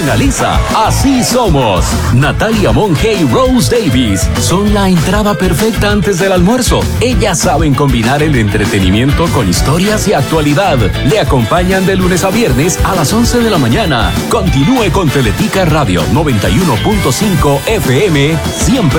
finaliza Así Somos. Natalia Monge y Rose Davis son la entrada perfecta antes del almuerzo. Ellas saben combinar el entretenimiento con historias y actualidad. Le acompañan de lunes a viernes a las 11 de la mañana. Continúe con Teletica Radio 91.5 FM, siempre